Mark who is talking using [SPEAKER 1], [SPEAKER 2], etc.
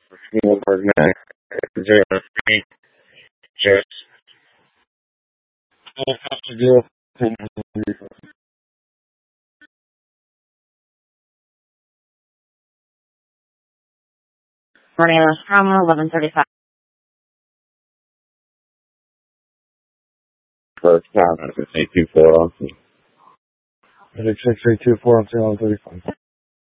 [SPEAKER 1] Spielberg next. 03. Just. We'll have to do it.
[SPEAKER 2] Morning, Nostromo, 11:35.
[SPEAKER 1] First time, I was going to say 2-4 on.
[SPEAKER 3] 6-8-2-4 on 35.